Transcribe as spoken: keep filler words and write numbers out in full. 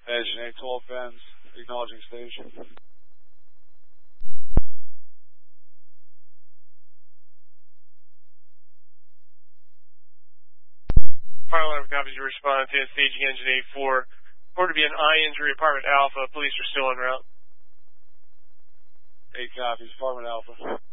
Engine eight twelve Benz, acknowledging station. Fire alarm copies your response to staging engine eight four. Report to be an eye injury, apartment Alpha. Police are still en route. eight copies, apartment Alpha.